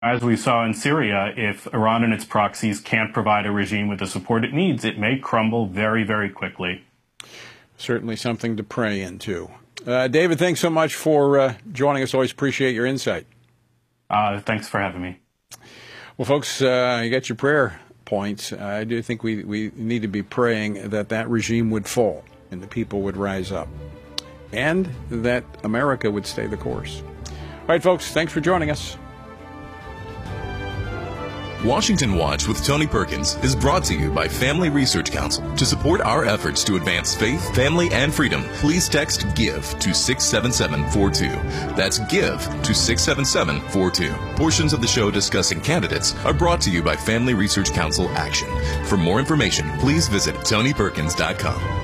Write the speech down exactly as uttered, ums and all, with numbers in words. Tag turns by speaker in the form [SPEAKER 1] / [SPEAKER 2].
[SPEAKER 1] As we saw in Syria, if Iran and its proxies can't provide a regime with the support it needs, it may crumble very, very quickly.
[SPEAKER 2] Certainly something to pray into. Uh, David, thanks so much for uh, joining us. Always appreciate your insight.
[SPEAKER 1] Uh, thanks for having me.
[SPEAKER 2] Well, folks, uh, you got your prayer points. I do think we, we need to be praying that that regime would fall and the people would rise up and that America would stay the course. All right, folks, thanks for joining us.
[SPEAKER 3] Washington Watch with Tony Perkins is brought to you by Family Research Council. To support our efforts to advance faith, family, and freedom, please text GIVE to six seven seven four two. That's GIVE to six seven seven four two. Portions of the show discussing candidates are brought to you by Family Research Council Action. For more information, please visit tony perkins dot com.